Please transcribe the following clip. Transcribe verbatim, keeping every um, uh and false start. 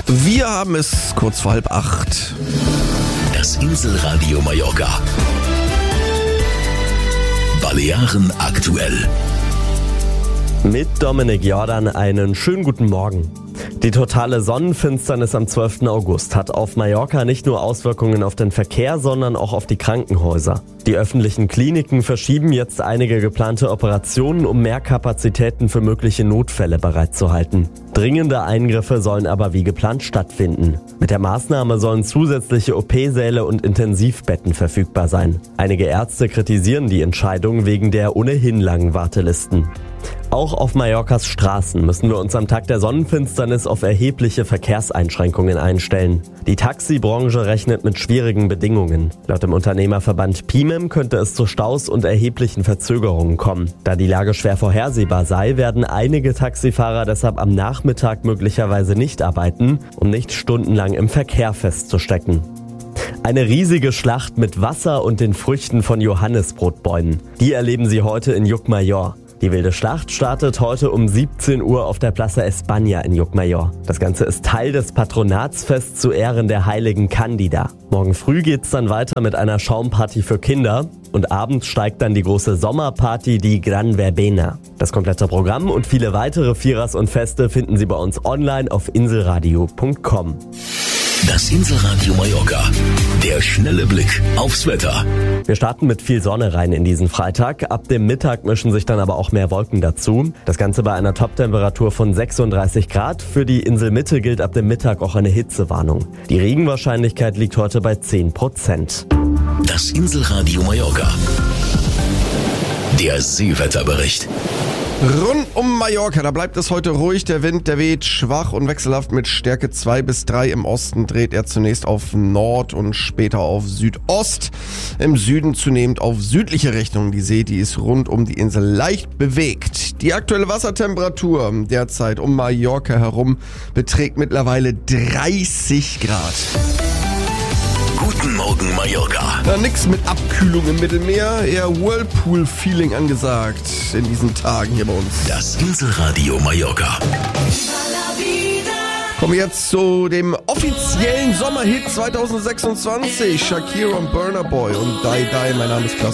Wir haben es kurz vor halb acht. Das Inselradio Mallorca. Balearen aktuell. Mit Dominik Jordan einen schönen guten Morgen. Die totale Sonnenfinsternis am zwölften August hat auf Mallorca nicht nur Auswirkungen auf den Verkehr, sondern auch auf die Krankenhäuser. Die öffentlichen Kliniken verschieben jetzt einige geplante Operationen, um mehr Kapazitäten für mögliche Notfälle bereitzuhalten. Dringende Eingriffe sollen aber wie geplant stattfinden. Mit der Maßnahme sollen zusätzliche O P-Säle und Intensivbetten verfügbar sein. Einige Ärzte kritisieren die Entscheidung wegen der ohnehin langen Wartelisten. Auch auf Mallorcas Straßen müssen wir uns am Tag der Sonnenfinsternis auf erhebliche Verkehrseinschränkungen einstellen. Die Taxibranche rechnet mit schwierigen Bedingungen. Laut dem Unternehmerverband P I M E M könnte es zu Staus und erheblichen Verzögerungen kommen. Da die Lage schwer vorhersehbar sei, werden einige Taxifahrer deshalb am Nachmittag möglicherweise nicht arbeiten, um nicht stundenlang im Verkehr festzustecken. Eine riesige Schlacht mit Wasser und den Früchten von Johannisbrotbäumen. Die erleben Sie heute in Llucmajor. Die wilde Schlacht startet heute um siebzehn Uhr auf der Plaza España in Llucmajor. Das Ganze ist Teil des Patronatsfests zu Ehren der heiligen Candida. Morgen früh geht's dann weiter mit einer Schaumparty für Kinder und abends steigt dann die große Sommerparty, die Gran Verbena. Das komplette Programm und viele weitere Vierers und Feste finden Sie bei uns online auf inselradio punkt com. Das Inselradio Mallorca. Der schnelle Blick aufs Wetter. Wir starten mit viel Sonne rein in diesen Freitag. Ab dem Mittag mischen sich dann aber auch mehr Wolken dazu. Das Ganze bei einer Toptemperatur von sechsunddreißig Grad. Für die Inselmitte gilt ab dem Mittag auch eine Hitzewarnung. Die Regenwahrscheinlichkeit liegt heute bei zehn Prozent. Das Inselradio Mallorca. Der Seewetterbericht. Rund um Mallorca, da bleibt es heute ruhig. Der Wind, der weht schwach und wechselhaft mit Stärke zwei bis drei. Im Osten dreht er zunächst auf Nord und später auf Südost. Im Süden zunehmend auf südliche Richtung. Die See, die ist rund um die Insel leicht bewegt. Die aktuelle Wassertemperatur derzeit um Mallorca herum beträgt mittlerweile dreißig Grad. Guten Morgen Mallorca. Na, nix mit Abkühlung im Mittelmeer, eher Whirlpool-Feeling angesagt in diesen Tagen hier bei uns. Das Inselradio Mallorca. Kommen wir jetzt zu dem offiziellen Sommerhit zwanzig sechsundzwanzig. Shakira und Burna Boy und Die Die. Mein Name ist Klaus.